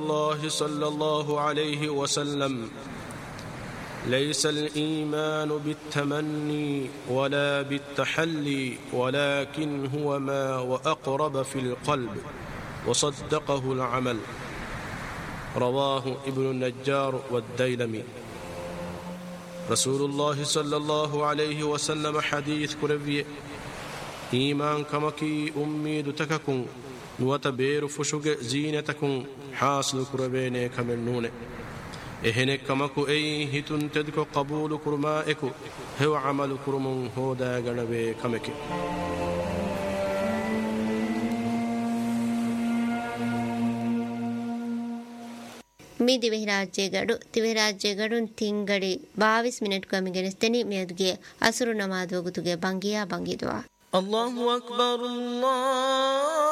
الله صلى الله عليه وسلم ليس الإيمان بالتمني ولا بالتحلي ولكن هو ما وأقرب في القلب وصدقه العمل. رواه ابن النجار والديلمي. رسول الله صلى الله عليه وسلم حديث كربي إيمان كمكي أميد تككم نوتبير فشق زينتكم حاصل كربين كمنون إهنك كمكو أي هتن تدك قبول كرمائكو هو عمل كرمون هودا غنبي كمكي. ಮೀ ದಿವೆರಾಜ್ಯಗಡು ತಿಂಗಡಿ 22 ಮಿನಿಟ್ ಕಮಿಗೆನಿಸ್ತೇನೆ ಮೇದ್ಗೆ ಅಸುರು ನಮಾದ್ ಹೋಗುತ್ತುಗೆ ಬಂಗಿಯಾ ಬಂಗಿದ್ವಾ. ಅಲ್ಲಾಹು ಅಕ್ಬರ್ ಅಲ್ಲಾಹ್